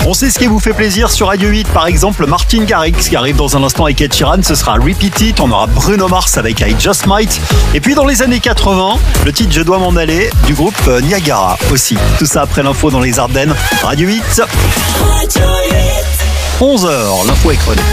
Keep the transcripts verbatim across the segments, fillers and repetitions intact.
On sait ce qui vous fait plaisir sur Radio huit, par exemple Martin Garrix qui arrive dans un instant avec Ed Sheeran, ce sera Repeat It, on aura Bruno Mars avec I Just Might, et puis dans les années quatre-vingts, le titre Je dois m'en aller du groupe Niagara aussi. Tout ça après l'info dans les Ardennes. Radio huit, onze heures, l'info est chronique.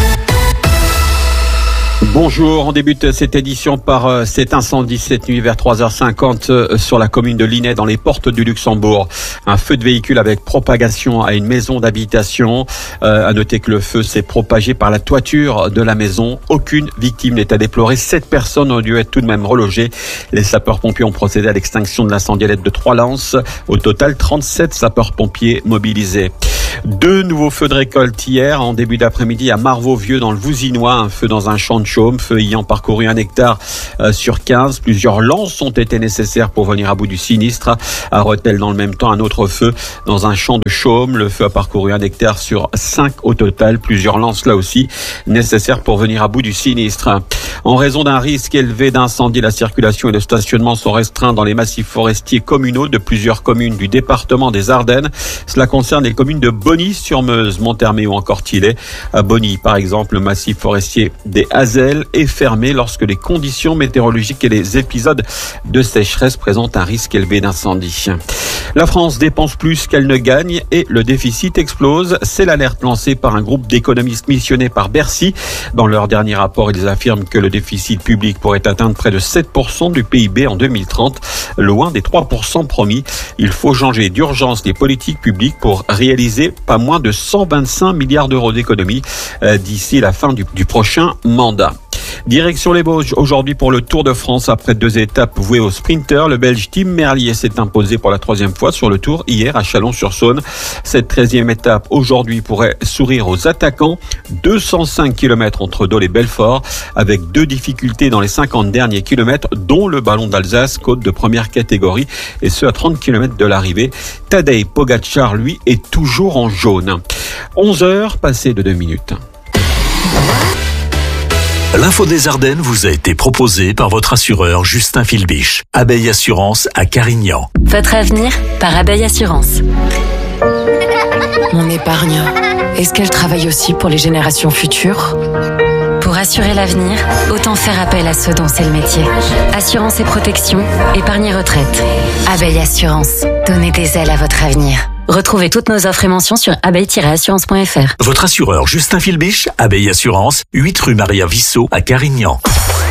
Bonjour, on débute cette édition par euh, cet incendie cette nuit vers trois heures cinquante euh, sur la commune de Linay dans les portes du Luxembourg. Un feu de véhicule avec propagation à une maison d'habitation. Euh, à noter que le feu s'est propagé par la toiture de la maison. Aucune victime n'est à déplorer. Sept personnes ont dû être tout de même relogées. Les sapeurs-pompiers ont procédé à l'extinction de l'incendie à l'aide de trois lances. Au total, trente-sept sapeurs-pompiers mobilisés. Deux nouveaux feux de récolte hier en début d'après-midi à Marvaux-Vieux dans le Vouzinois, un feu dans un champ de chaume, feu ayant parcouru un hectare euh, sur quinze. Plusieurs lances ont été nécessaires pour venir à bout du sinistre. À Rethel, dans le même temps, un autre feu dans un champ de chaume. Le feu a parcouru un hectare sur cinq au total. Plusieurs lances là aussi nécessaires pour venir à bout du sinistre. En raison d'un risque élevé d'incendie, la circulation et le stationnement sont restreints dans les massifs forestiers communaux de plusieurs communes du département des Ardennes. Cela concerne les communes de Bonny-sur-Meuse, Monthermé ou encore Tilley. À Bonny, par exemple, le massif forestier des Hazelles est fermé lorsque les conditions météorologiques et les épisodes de sécheresse présentent un risque élevé d'incendie. La France dépense plus qu'elle ne gagne et le déficit explose. C'est l'alerte lancée par un groupe d'économistes missionnés par Bercy. Dans leur dernier rapport, ils affirment que le déficit public pourrait atteindre près de sept pour cent du P I B en deux mille trente, loin des trois pour cent promis. Il faut changer d'urgence les politiques publiques pour réaliser pas moins de cent vingt-cinq milliards d'euros d'économies euh, d'ici la fin du, du prochain mandat. Direction les Bauges aujourd'hui pour le Tour de France. Après deux étapes vouées aux sprinters, le Belge Tim Merlier s'est imposé pour la troisième fois sur le Tour hier à Chalon-sur-Saône. Cette treizième étape aujourd'hui pourrait sourire aux attaquants. deux cent cinq kilomètres entre Dole et Belfort avec deux difficultés dans les cinquante derniers kilomètres dont le ballon d'Alsace, côte de première catégorie et ce à trente kilomètres de l'arrivée. Tadej Pogačar lui est toujours en jaune. onze heures passées de deux minutes. L'info des Ardennes vous a été proposée par votre assureur Justin Philbiche. Abeille Assurance à Carignan. Votre avenir par Abeille Assurance. Mon épargne, est-ce qu'elle travaille aussi pour les générations futures ? Pour assurer l'avenir, autant faire appel à ceux dont c'est le métier. Assurance et protection, épargne et retraite. Abeille Assurance. Donnez des ailes à votre avenir. Retrouvez toutes nos offres et mentions sur abeille tiret assurance point f r. Votre assureur Justin Philbiche, Abeille Assurance, huit rue Maria Vissot à Carignan.